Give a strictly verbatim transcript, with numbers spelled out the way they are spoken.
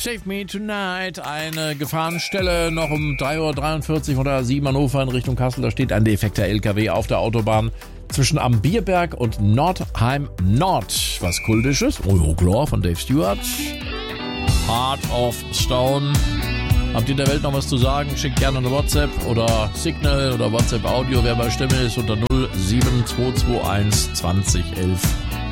Save Me Tonight, eine Gefahrenstelle noch um drei Uhr dreiundvierzig von der sieben Hannover in Richtung Kassel. Da steht ein defekter L K W auf der Autobahn zwischen Am Bierberg und Nordheim Nord. Was Kultisches, oh ja klar, von Dave Stewart. Heart of Stone. Habt ihr der Welt noch was zu sagen? Schickt gerne eine WhatsApp oder Signal oder WhatsApp Audio, wer bei Stimme ist, unter null sieben zwei zwei eins zwanzig elf